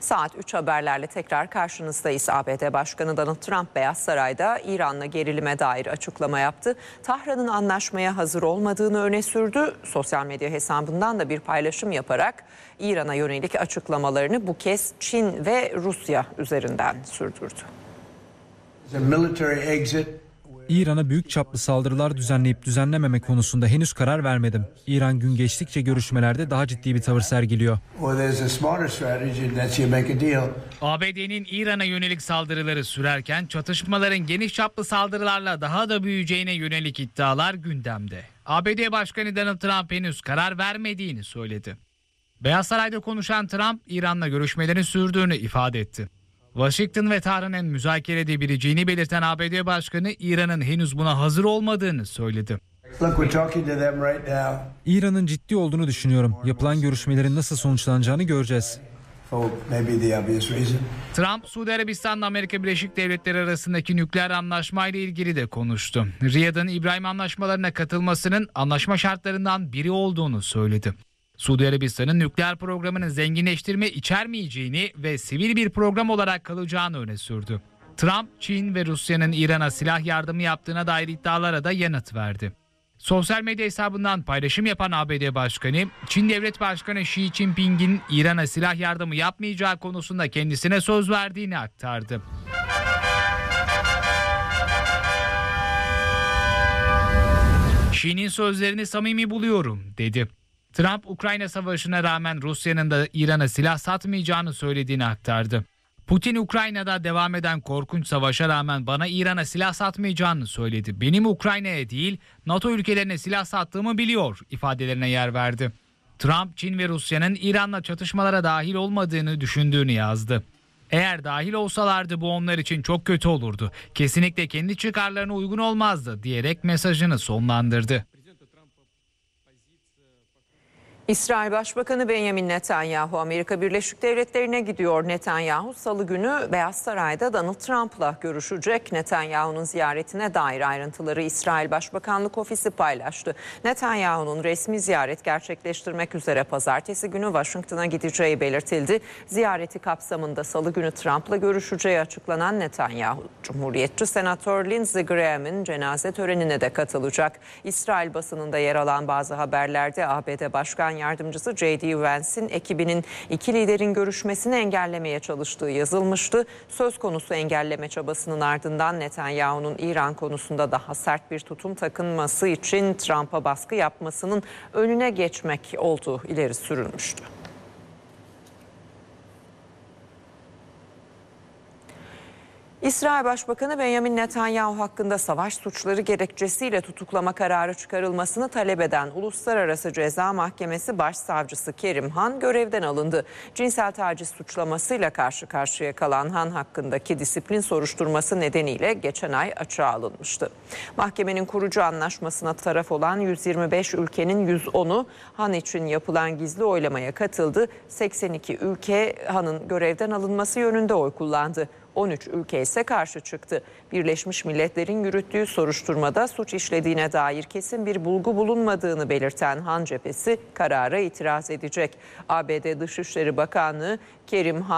Saat 3 haberlerle tekrar karşınızdayız. ABD Başkanı Donald Trump Beyaz Saray'da İran'la gerilime dair açıklama yaptı. Tahran'ın anlaşmaya hazır olmadığını öne sürdü. Sosyal medya hesabından da bir paylaşım yaparak İran'a yönelik açıklamalarını bu kez Çin ve Rusya üzerinden sürdürdü. İran'a büyük çaplı saldırılar düzenleyip düzenlememe konusunda henüz karar vermedim. İran gün geçtikçe görüşmelerde daha ciddi bir tavır sergiliyor. ABD'nin İran'a yönelik saldırıları sürerken çatışmaların geniş çaplı saldırılarla daha da büyüyeceğine yönelik iddialar gündemde. ABD Başkanı Donald Trump henüz karar vermediğini söyledi. Beyaz Saray'da konuşan Trump, İran'la görüşmelerin sürdüğünü ifade etti. Washington ve Tahran'ın müzakere edebileceğini belirten ABD Başkanı İran'ın henüz buna hazır olmadığını söyledi. İran'ın ciddi olduğunu düşünüyorum. Yapılan görüşmelerin nasıl sonuçlanacağını göreceğiz. Trump, Suudi Arabistan'la Amerika Birleşik Devletleri arasındaki nükleer anlaşmayla ilgili de konuştu. Riyad'ın İbrahim anlaşmalarına katılmasının anlaşma şartlarından biri olduğunu söyledi. Suudi Arabistan'ın nükleer programının zenginleştirme içermeyeceğini ve sivil bir program olarak kalacağını öne sürdü. Trump, Çin ve Rusya'nın İran'a silah yardımı yaptığına dair iddialara da yanıt verdi. Sosyal medya hesabından paylaşım yapan ABD Başkanı, Çin Devlet Başkanı Xi Jinping'in İran'a silah yardımı yapmayacağı konusunda kendisine söz verdiğini aktardı. Xi'nin sözlerini samimi buluyorum, dedi. Trump, Ukrayna Savaşı'na rağmen Rusya'nın da İran'a silah satmayacağını söylediğini aktardı. Putin, Ukrayna'da devam eden korkunç savaşa rağmen bana İran'a silah satmayacağını söyledi. Benim Ukrayna'ya değil, NATO ülkelerine silah sattığımı biliyor ifadelerine yer verdi. Trump, Çin ve Rusya'nın İran'la çatışmalara dahil olmadığını düşündüğünü yazdı. Eğer dahil olsalardı bu onlar için çok kötü olurdu. Kesinlikle kendi çıkarlarına uygun olmazdı diyerek mesajını sonlandırdı. İsrail Başbakanı Benjamin Netanyahu Amerika Birleşik Devletleri'ne gidiyor. Netanyahu Salı günü Beyaz Saray'da Donald Trump'la görüşecek. Netanyahu'nun ziyaretine dair ayrıntıları İsrail Başbakanlık Ofisi paylaştı. Netanyahu'nun resmi ziyaret gerçekleştirmek üzere pazartesi günü Washington'a gideceği belirtildi. Ziyareti kapsamında Salı günü Trump'la görüşeceği açıklanan Netanyahu, Cumhuriyetçi Senatör Lindsey Graham'ın cenaze törenine de katılacak. İsrail basınında yer alan bazı haberlerde ABD Başkan Yardımcısı J.D. Vance'in ekibinin iki liderin görüşmesini engellemeye çalıştığı yazılmıştı. Söz konusu engelleme çabasının ardından Netanyahu'nun İran konusunda daha sert bir tutum takınması için Trump'a baskı yapmasının önüne geçmek olduğu ileri sürülmüştü. İsrail Başbakanı Benjamin Netanyahu hakkında savaş suçları gerekçesiyle tutuklama kararı çıkarılmasını talep eden Uluslararası Ceza Mahkemesi Başsavcısı Kerim Han görevden alındı. Cinsel taciz suçlamasıyla karşı karşıya kalan Han hakkındaki disiplin soruşturması nedeniyle geçen ay açığa alınmıştı. Mahkemenin kurucu anlaşmasına taraf olan 125 ülkenin 110'u Han için yapılan gizli oylamaya katıldı. 82 ülke Han'ın görevden alınması yönünde oy kullandı. 13 ülke ise karşı çıktı. Birleşmiş Milletler'in yürüttüğü soruşturmada suç işlediğine dair kesin bir bulgu bulunmadığını belirten Han cephesi karara itiraz edecek. ABD Dışişleri Bakanlığı Kerim Han